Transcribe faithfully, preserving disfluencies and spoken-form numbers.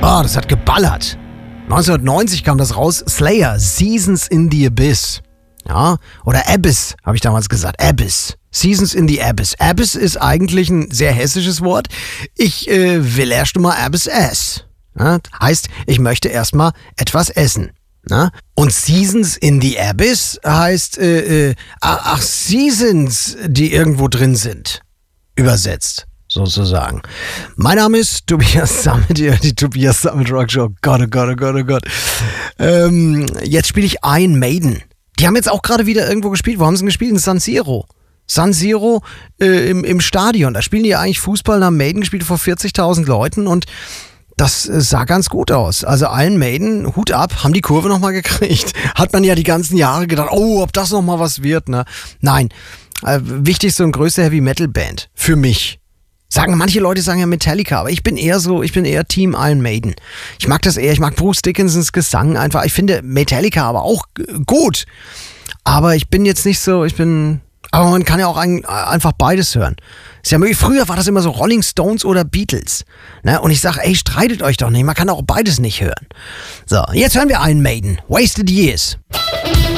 Oh, das hat geballert. neunzehnhundertneunzig kam das raus. Slayer, Seasons in the Abyss. Ja, oder Abyss, habe ich damals gesagt. Abyss. Seasons in the Abyss. Abyss ist eigentlich ein sehr hessisches Wort. Ich äh, will erst mal Abyss essen. Ja, heißt, ich möchte erstmal etwas essen. Na? Und Seasons in the Abyss heißt, äh, äh, ach, Seasons, die irgendwo drin sind. Übersetzt, sozusagen. Mein Name ist Tobias Sammet, die Tobias Sammet Rock Show. Gott, oh Gott, oh Gott, oh Gott. Ähm, jetzt spiele ich Iron Maiden. Die haben jetzt auch gerade wieder irgendwo gespielt. Wo haben sie denn gespielt? In San Siro. San Siro äh, im, im Stadion. Da spielen die eigentlich Fußball. Da haben Maiden gespielt vor vierzigtausend Leuten und das sah ganz gut aus. Also Iron Maiden, Hut ab, haben die Kurve nochmal gekriegt. Hat man ja die ganzen Jahre gedacht, oh, ob das nochmal was wird, ne? Nein, äh, wichtigste und größte Heavy-Metal-Band für mich. Sagen, manche Leute sagen ja Metallica, aber ich bin eher so, ich bin eher Team Iron Maiden. Ich mag das eher, ich mag Bruce Dickinsons Gesang einfach. Ich finde Metallica aber auch gut. Aber ich bin jetzt nicht so, ich bin, aber man kann ja auch ein, einfach beides hören. Ist ja möglich. Früher war das immer so Rolling Stones oder Beatles. Ne? Und ich sage, ey, streitet euch doch nicht. Man kann auch beides nicht hören. So, jetzt hören wir Iron Maiden. Wasted Years.